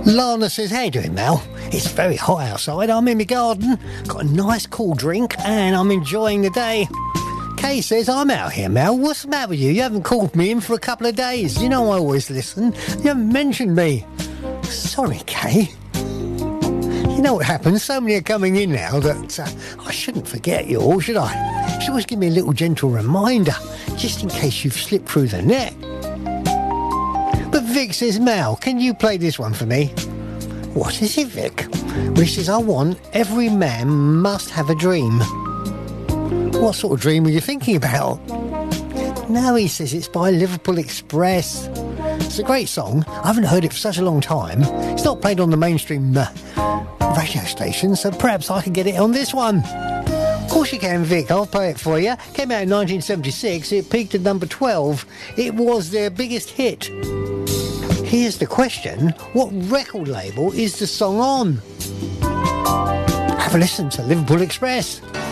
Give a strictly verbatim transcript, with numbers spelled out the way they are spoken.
Lana says, how you doing, Mal? It's very hot outside. I'm in my garden, got a nice cool drink, and I'm enjoying the day. Kay says, I'm out here, Mal. What's the matter with you? You haven't called me in for a couple of days. You know I always listen. You haven't mentioned me. Sorry, Kay. You know what happens? So many are coming in now that uh, I shouldn't forget you all, should I? You should always give me a little gentle reminder, just in case you've slipped through the net. But Vic says, Mal, can you play this one for me? What is it, Vic? Well, he says, I want Every Man Must Have a Dream. What sort of dream were you thinking about? No, he says it's by Liverpool Express. It's a great song. I haven't heard it for such a long time. It's not played on the mainstream uh, radio station, so perhaps I could get it on this one. Of course you can, Vic. I'll play it for you. Came out in nineteen seventy-six. It peaked at number twelve. It was their biggest hit. Here's the question. What record label is the song on? Have a listen to Liverpool Express.